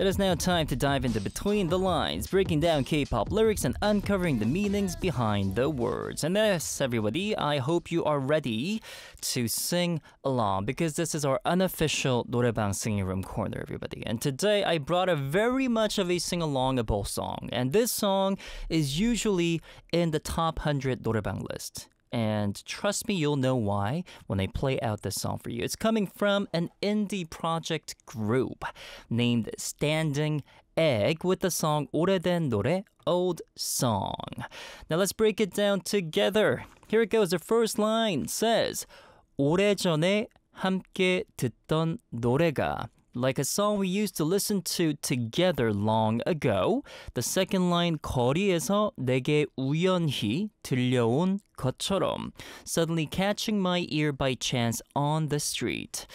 It is now time to dive into Between the Lines, breaking down K-pop lyrics and uncovering the meanings behind the words. And yes, everybody, I hope you are ready to sing along because this is our unofficial 노래방 singing room corner, everybody. And today I brought a very much of a sing-alongable song. And this song is usually in the top 100 노래방 list. And trust me, you'll know why when I play out this song for you. It's coming from an indie project group named Standing Egg with the song 오래된 노래, Old Song. Now let's break it down together. Here it goes. The first line says 오래전에 함께 듣던 노래가 like a song we used to listen to together long ago. The second line, 거리에서 내게 우연히 들려온 것처럼. Suddenly catching my ear by chance on the street.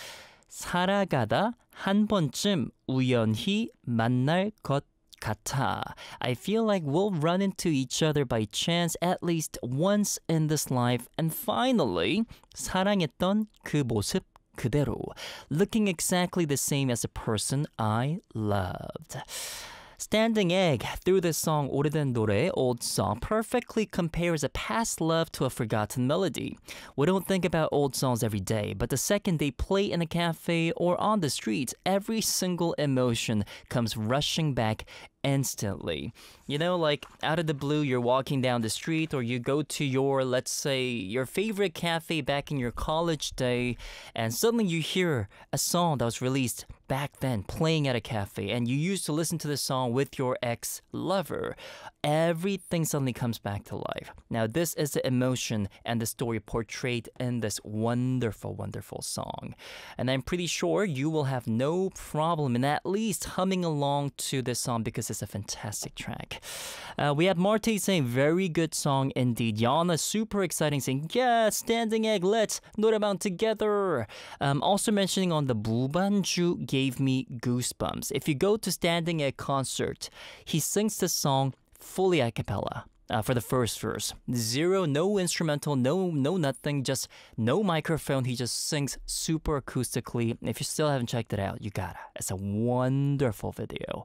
살아가다 한 번쯤 우연히 만날 것 같아. I feel like we'll run into each other by chance at least once in this life. And finally, 사랑했던 그 모습 그대로, looking exactly the same as the person I loved. Standing Egg, through this song 오래된 노래, Old Song, perfectly compares a past love to a forgotten melody. We don't think about old songs every day, but the second they play in a cafe or on the streets, every single emotion comes rushing back instantly. You know, like out of the blue, you're walking down the street or you go to your, let's say, your favorite cafe back in your college day, and suddenly you hear a song that was released back then playing at a cafe, and you used to listen to the song with your ex-lover. Everything suddenly comes back to life. Now, this is the emotion and the story portrayed in this wonderful, wonderful song. And I'm pretty sure you will have no problem in at least humming along to this song because it's a fantastic track. We have Marty saying, very good song indeed. Yana, super exciting, saying, yeah, Standing Egg, let's 노래방 together. Also mentioning on the 무반주 gave me goosebumps. If you go to Standing Egg concert, he sings the song fully a cappella. For the first verse. Zero, no instrumental, no nothing, just no microphone. He just sings super acoustically. If you still haven't checked it out, you gotta. It's a wonderful video.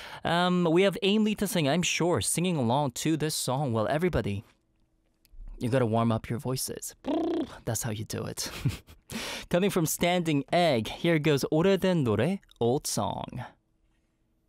We have Aim Lita saying, I'm sure, singing along to this song. Well, everybody, you gotta warm up your voices. That's how you do it. Coming from Standing Egg, here goes 오래된 노래, Old Song.